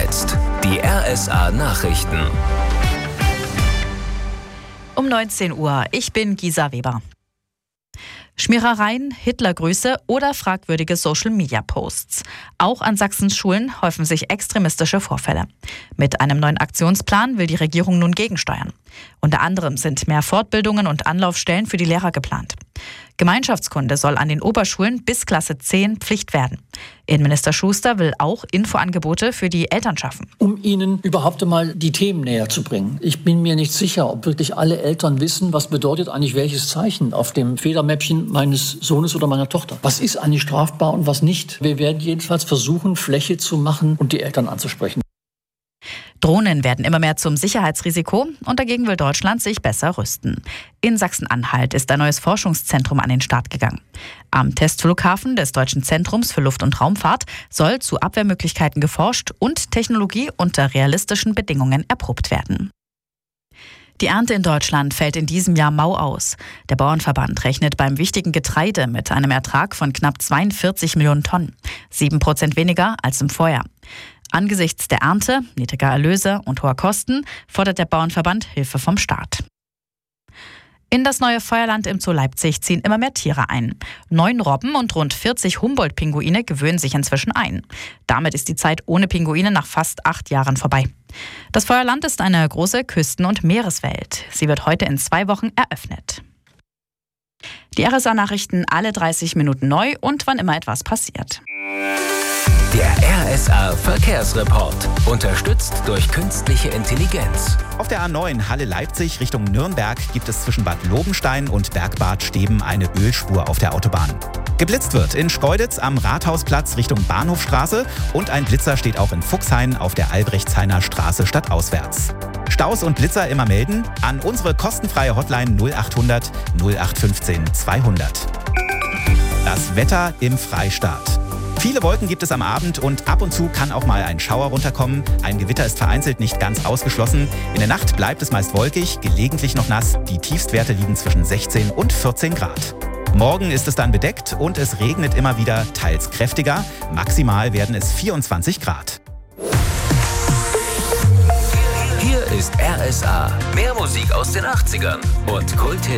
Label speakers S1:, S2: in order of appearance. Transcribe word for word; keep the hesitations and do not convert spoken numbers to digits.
S1: jetzt die R S A-Nachrichten.
S2: Um neunzehn Uhr, ich bin Gisa Weber. Schmierereien, Hitlergrüße oder fragwürdige Social-Media-Posts. Auch an Sachsens Schulen häufen sich extremistische Vorfälle. Mit einem neuen Aktionsplan will die Regierung nun gegensteuern. Unter anderem sind mehr Fortbildungen und Anlaufstellen für die Lehrer geplant. Gemeinschaftskunde soll an den Oberschulen bis Klasse zehn Pflicht werden. Innenminister Schuster will auch Infoangebote für die Eltern schaffen.
S3: Um ihnen überhaupt einmal die Themen näher zu bringen. Ich bin mir nicht sicher, ob wirklich alle Eltern wissen, was bedeutet eigentlich welches Zeichen auf dem Federmäppchen meines Sohnes oder meiner Tochter. Was ist eigentlich strafbar und was nicht? Wir werden jedenfalls versuchen, Fläche zu machen und die Eltern anzusprechen.
S2: Drohnen werden immer mehr zum Sicherheitsrisiko und dagegen will Deutschland sich besser rüsten. In Sachsen-Anhalt ist ein neues Forschungszentrum an den Start gegangen. Am Testflughafen des Deutschen Zentrums für Luft- und Raumfahrt soll zu Abwehrmöglichkeiten geforscht und Technologie unter realistischen Bedingungen erprobt werden. Die Ernte in Deutschland fällt in diesem Jahr mau aus. Der Bauernverband rechnet beim wichtigen Getreide mit einem Ertrag von knapp zweiundvierzig Millionen Tonnen, sieben Prozent weniger als im Vorjahr. Angesichts der Ernte, niedriger Erlöse und hoher Kosten fordert der Bauernverband Hilfe vom Staat. In das neue Feuerland im Zoo Leipzig ziehen immer mehr Tiere ein. Neun Robben und rund vierzig Humboldt-Pinguine gewöhnen sich inzwischen ein. Damit ist die Zeit ohne Pinguine nach fast acht Jahren vorbei. Das Feuerland ist eine große Küsten- und Meereswelt. Sie wird heute in zwei Wochen eröffnet. Die R S A-Nachrichten alle dreißig Minuten neu und wann immer etwas passiert.
S1: Der R S A-Verkehrsreport. Unterstützt durch künstliche Intelligenz.
S4: Auf der A neun Halle-Leipzig Richtung Nürnberg gibt es zwischen Bad Lobenstein und Bergbad Steben eine Ölspur auf der Autobahn. Geblitzt wird in Schkeuditz am Rathausplatz Richtung Bahnhofstraße und ein Blitzer steht auch in Fuchshain auf der Albrechtshainer Straße stadtauswärts. Staus und Blitzer immer melden an unsere kostenfreie Hotline null achthundert null acht fünfzehn zweihundert. Das Wetter im Freistaat. Viele Wolken gibt es am Abend und ab und zu kann auch mal ein Schauer runterkommen. Ein Gewitter ist vereinzelt nicht ganz ausgeschlossen. In der Nacht bleibt es meist wolkig, gelegentlich noch nass. Die Tiefstwerte liegen zwischen sechzehn und vierzehn Grad. Morgen ist es dann bedeckt und es regnet immer wieder, teils kräftiger. Maximal werden es vierundzwanzig Grad.
S1: Hier ist R S A. Mehr Musik aus den achtzigern und Kulthits